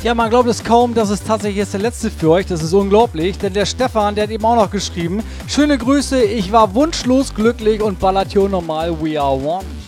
Ja, man glaubt es kaum, dass es tatsächlich jetzt der letzte für euch. Das ist unglaublich, denn der Stefan, der hat eben auch noch geschrieben. Schöne Grüße, ich war wunschlos glücklich und ballert hier normal We Are One.